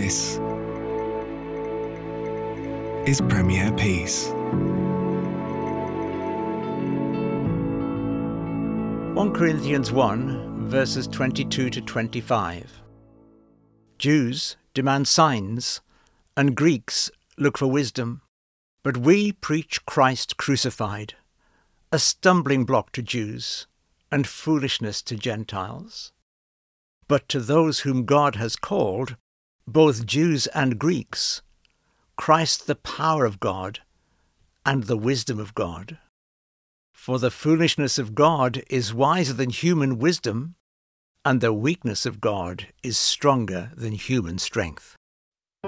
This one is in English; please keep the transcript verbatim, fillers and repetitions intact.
This is Premier Peace. First Corinthians one, verses twenty-two to twenty-five. Jews demand signs, and Greeks look for wisdom. But we preach Christ crucified, a stumbling block to Jews, and foolishness to Gentiles. But to those whom God has called, both Jews and Greeks, Christ the power of God and the wisdom of God. For the foolishness of God is wiser than human wisdom, and the weakness of God is stronger than human strength.